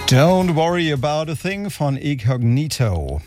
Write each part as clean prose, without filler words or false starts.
Don't worry about a thing von Incognito.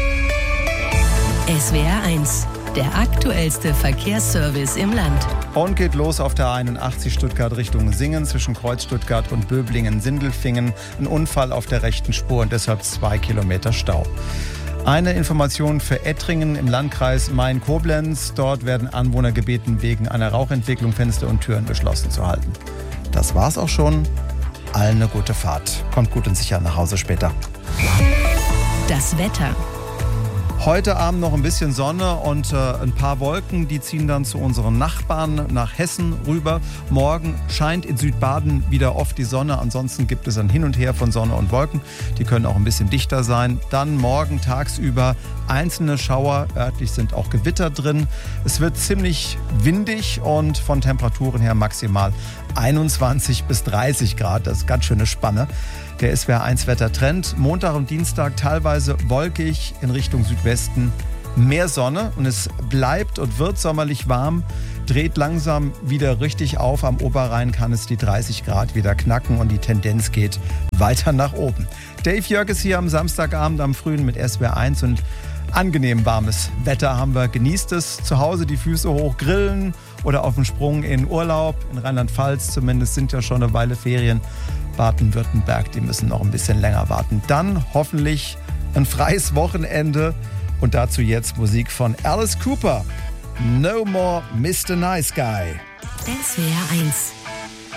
SWR 1, der aktuellste Verkehrsservice im Land. Und geht los auf der 81 Stuttgart Richtung Singen zwischen Kreuz Stuttgart und Böblingen-Sindelfingen. Ein Unfall auf der rechten Spur und deshalb 2 Kilometer Stau. Eine Information für Ettringen im Landkreis Main-Koblenz. Dort werden Anwohner gebeten, wegen einer Rauchentwicklung Fenster und Türen geschlossen zu halten. Das war's auch schon. Allen eine gute Fahrt. Kommt gut und sicher nach Hause später. Das Wetter. Heute Abend noch ein bisschen Sonne und ein paar Wolken, die ziehen dann zu unseren Nachbarn nach Hessen rüber. Morgen scheint in Südbaden wieder oft die Sonne, ansonsten gibt es ein Hin und Her von Sonne und Wolken. Die können auch ein bisschen dichter sein. Dann morgen tagsüber einzelne Schauer, örtlich sind auch Gewitter drin. Es wird ziemlich windig und von Temperaturen her maximal 21 bis 30 Grad, das ist ganz schöne Spanne. Der SWR 1 Wettertrend. Montag und Dienstag teilweise wolkig in Richtung Südwesten. Mehr Sonne und es bleibt und wird sommerlich warm. Dreht langsam wieder richtig auf. Am Oberrhein kann es die 30 Grad wieder knacken und die Tendenz geht weiter nach oben. Dave Jörg ist hier am Samstagabend am Frühen mit SWR 1 und angenehm warmes Wetter haben wir. Genießt es. Zu Hause die Füße hoch, grillen oder auf dem Sprung in Urlaub. In Rheinland-Pfalz zumindest sind ja schon eine Weile Ferien. Baden-Württemberg, die müssen noch ein bisschen länger warten. Dann hoffentlich ein freies Wochenende und dazu jetzt Musik von Alice Cooper. No more Mr. Nice Guy. SWR 1